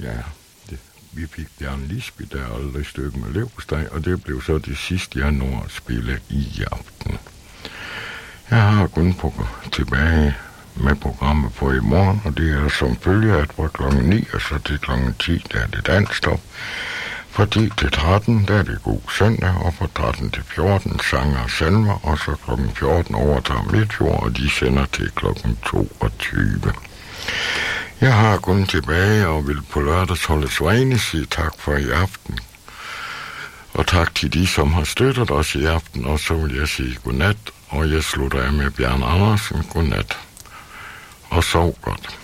ja, vi fik Bjørn Lisby, der aldrig et stykke med leverpostej, og det blev så det sidste januar spille i aften. Jeg har kun tilbage med programmet på i morgen, og det er som følger, at fra klokken 9 og så til klokken 10, der er det danstop. Fra 10 til 13, der er det god søndag, og fra 13 til 14, sanger og salmer, og så klokken 14 overtager Midtjord, og de sender til klokken 22. Jeg har kun tilbage og vil på lørdags holde svane sige tak for i aften. Og tak til de, som har støttet os i aften, og så vil jeg sige godnat, og jeg slutter af med Bjørn Andersen. Godnat, og sov godt.